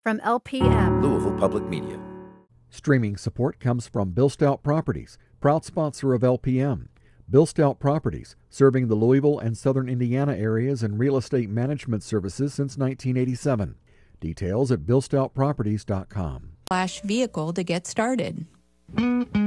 from LPM. Louisville Public Media. Streaming support comes from Bill Stout Properties, proud sponsor of LPM. Bill Stout Properties, serving the Louisville and southern Indiana areas in real estate management services since 1987. Details at billstoutproperties.com. /vehicle to get started.